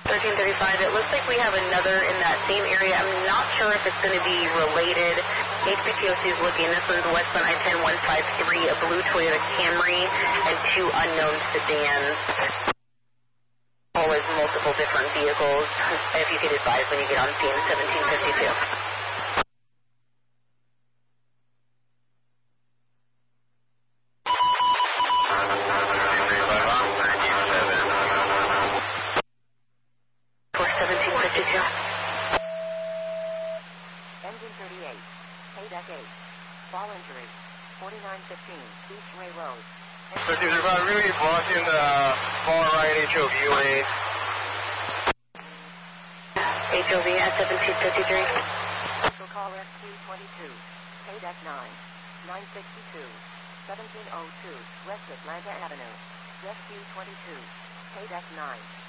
1335, it looks like we have another in that same area. I'm not sure if it's going to be related. HPTOC is looking. This one's westbound I-10-153, a blue Toyota Camry, and 2 unknown sedans. Always multiple different vehicles. If you could advise when you get on scene, 1752. 1752. Engine 38, Paydeck 8, fall injury, 4915 East Ray Road. 1335, really blocking the far right HOV lane. HOV at 1753. Central call SQ22, Paydeck 9, 962, 1702 West Atlanta Avenue. SQ22, Paydeck 9.